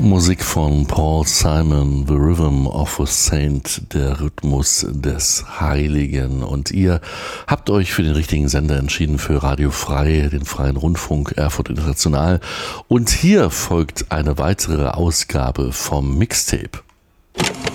Musik von Paul Simon, The Rhythm of a Saint, der Rhythmus des Heiligen. Und ihr habt euch für den richtigen Sender entschieden, für Radio Frei, den Freien Rundfunk Erfurt International. Und hier folgt eine weitere Ausgabe vom Mixtape.